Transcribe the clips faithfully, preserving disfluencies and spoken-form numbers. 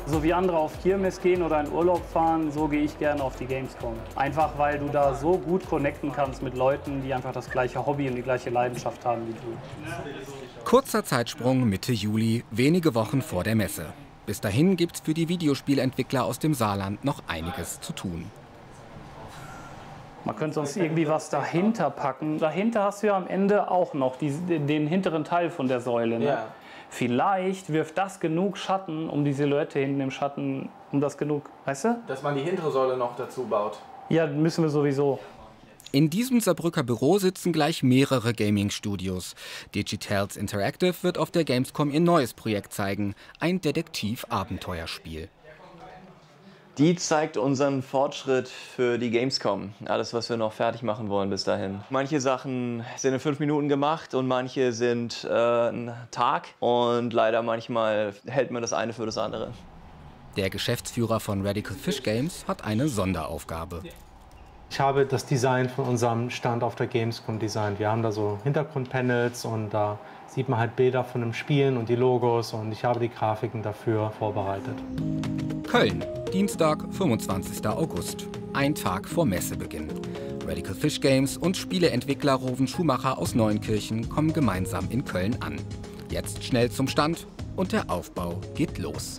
So wie andere auf Kirmes gehen oder in Urlaub fahren, so gehe ich gerne auf die Gamescom. Einfach weil du da so gut connecten kannst mit Leuten, die einfach das gleiche Hobby und die gleiche Leidenschaft haben wie du. Kurzer Zeitsprung Mitte Juli, wenige Wochen vor der Messe. Bis dahin gibt's für die Videospielentwickler aus dem Saarland noch einiges zu tun. Man könnte sonst irgendwie was dahinter packen. Dahinter hast du ja am Ende auch noch die, den hinteren Teil von der Säule. Ne? Ja. Vielleicht wirft das genug Schatten, um die Silhouette hinten im Schatten, um das genug, weißt du? Dass man die hintere Säule noch dazu baut. Ja, müssen wir sowieso. In diesem Saarbrücker Büro sitzen gleich mehrere Gaming-Studios. Digitals Interactive wird auf der Gamescom ihr neues Projekt zeigen, ein Detektiv-Abenteuerspiel. Die zeigt unseren Fortschritt für die Gamescom. Alles, was wir noch fertig machen wollen bis dahin. Manche Sachen sind in fünf Minuten gemacht und manche sind äh, ein Tag. Und leider manchmal hält man das eine für das andere. Der Geschäftsführer von Radical Fish Games hat eine Sonderaufgabe. Ich habe das Design von unserem Stand auf der Gamescom designt. Wir haben da so Hintergrundpanels und da sieht man halt Bilder von dem Spielen und die Logos und ich habe die Grafiken dafür vorbereitet. Köln, Dienstag, fünfundzwanzigster August. Ein Tag vor Messebeginn. Radical Fish Games und Spieleentwickler Roven Schumacher aus Neunkirchen kommen gemeinsam in Köln an. Jetzt schnell zum Stand und der Aufbau geht los.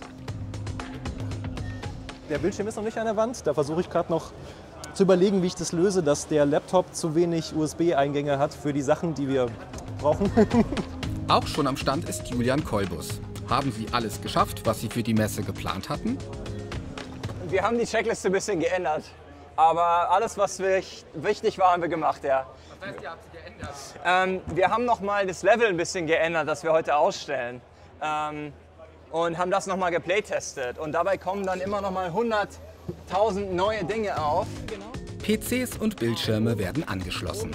Der Bildschirm ist noch nicht an der Wand, da versuche ich gerade noch zu überlegen, wie ich das löse, dass der Laptop zu wenig U S B-Eingänge hat für die Sachen, die wir brauchen. Auch schon am Stand ist Julian Kolbus. Haben Sie alles geschafft, was Sie für die Messe geplant hatten? Wir haben die Checkliste ein bisschen geändert, aber alles, was wichtig war, haben wir gemacht, ja. Was heißt, ihr habt sie geändert? Ähm, wir haben noch mal das Level ein bisschen geändert, das wir heute ausstellen. Ähm, und haben das noch mal geplaytestet. Und dabei kommen dann immer noch mal hunderttausend neue Dinge auf. P Cs und Bildschirme werden angeschlossen.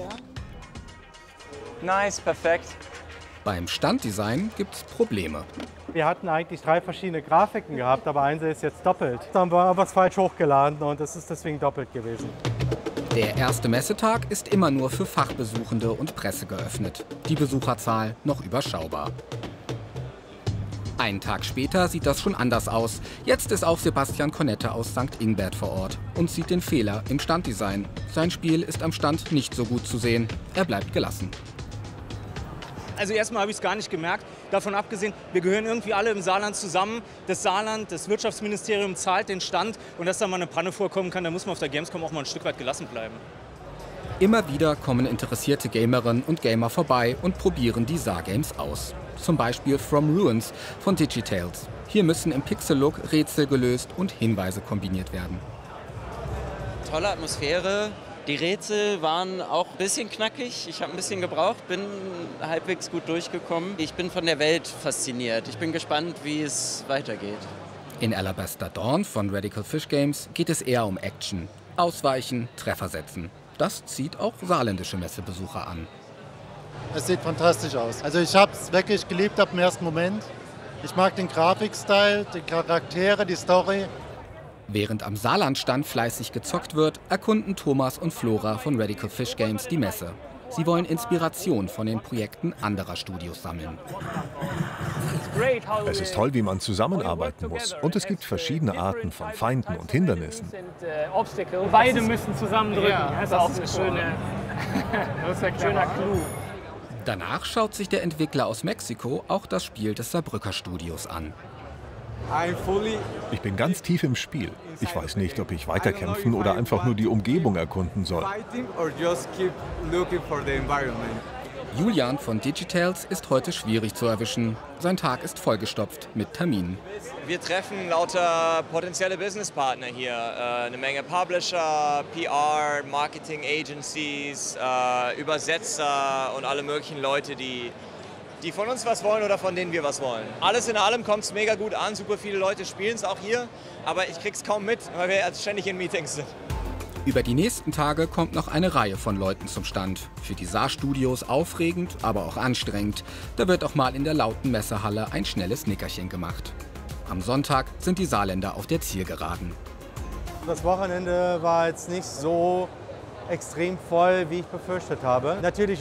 Nice, perfekt. Beim Standdesign gibt es Probleme. Wir hatten eigentlich drei verschiedene Grafiken gehabt, aber eine ist jetzt doppelt. Da haben wir was falsch hochgeladen und das ist deswegen doppelt gewesen. Der erste Messetag ist immer nur für Fachbesuchende und Presse geöffnet. Die Besucherzahl noch überschaubar. Einen Tag später sieht das schon anders aus. Jetzt ist auch Sebastian Kornette aus Sankt Ingbert vor Ort und sieht den Fehler im Standdesign. Sein Spiel ist am Stand nicht so gut zu sehen. Er bleibt gelassen. Also erstmal habe ich es gar nicht gemerkt. Davon abgesehen, wir gehören irgendwie alle im Saarland zusammen. Das Saarland, das Wirtschaftsministerium zahlt den Stand. Und dass da mal eine Panne vorkommen kann, da muss man auf der Gamescom auch mal ein Stück weit gelassen bleiben. Immer wieder kommen interessierte Gamerinnen und Gamer vorbei und probieren die Saar-Games aus. Zum Beispiel From Ruins von Digitals. Hier müssen im Pixel-Look Rätsel gelöst und Hinweise kombiniert werden. Tolle Atmosphäre. Die Rätsel waren auch ein bisschen knackig. Ich habe ein bisschen gebraucht, bin halbwegs gut durchgekommen. Ich bin von der Welt fasziniert. Ich bin gespannt, wie es weitergeht. In Alabaster Dawn von Radical Fish Games geht es eher um Action. Ausweichen, Treffer setzen. Das zieht auch saarländische Messebesucher an. Es sieht fantastisch aus. Also ich habe es wirklich geliebt ab dem ersten Moment. Ich mag den Grafikstil, die Charaktere, die Story. Während am Saarlandstand fleißig gezockt wird, erkunden Thomas und Flora von Radical Fish Games die Messe. Sie wollen Inspiration von den Projekten anderer Studios sammeln. Es ist toll, wie man zusammenarbeiten muss. Und es gibt verschiedene Arten von Feinden und Hindernissen. Beide müssen zusammendrücken. Ja, das ist auch eine schöne, das ist ein schöner Clou. Danach schaut sich der Entwickler aus Mexiko auch das Spiel des Saarbrücker Studios an. Ich bin ganz tief im Spiel. Ich weiß nicht, ob ich weiterkämpfen oder einfach nur die Umgebung erkunden soll. Julian von Digitals ist heute schwierig zu erwischen. Sein Tag ist vollgestopft mit Terminen. Wir treffen lauter potenzielle Businesspartner hier. Äh, eine Menge Publisher, P R, Marketing Agencies, äh, Übersetzer und alle möglichen Leute, die, die von uns was wollen oder von denen wir was wollen. Alles in allem kommt es mega gut an. Super viele Leute spielen es auch hier. Aber ich krieg's kaum mit, weil wir jetzt ständig in Meetings sind. Über die nächsten Tage kommt noch eine Reihe von Leuten zum Stand. Für die Saar-Studios aufregend, aber auch anstrengend. Da wird auch mal in der lauten Messehalle ein schnelles Nickerchen gemacht. Am Sonntag sind die Saarländer auf der Zielgeraden. Das Wochenende war jetzt nicht so extrem voll, wie ich befürchtet habe. Natürlich